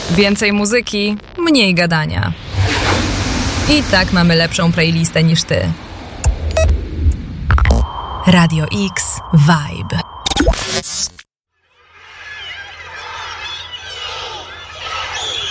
Więcej muzyki, mniej gadania. I tak mamy lepszą playlistę niż ty. Radio X Vibe.